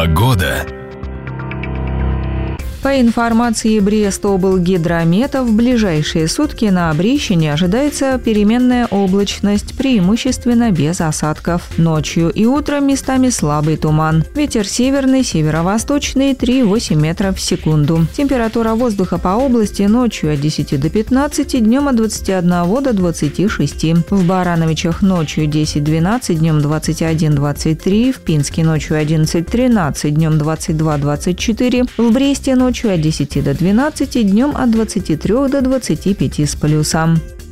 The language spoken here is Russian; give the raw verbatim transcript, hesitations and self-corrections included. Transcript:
Погода. По информации Брест-облгидромета, в ближайшие сутки на Обрещине ожидается переменная облачность, преимущественно без осадков. Ночью и утром местами слабый туман. Ветер северный, северо-восточный три-восемь метров в секунду. Температура воздуха по области ночью от десяти до пятнадцати, днем от двадцати одного до двадцати шести. В Барановичах ночью десять-двенадцать, днем двадцать один - двадцать три, в Пинске ночью одиннадцать-тринадцать, днем двадцать два - двадцать четыре, в Бресте ночью от десяти до двенадцати, днем от двадцати трёх до двадцати пяти с плюсом.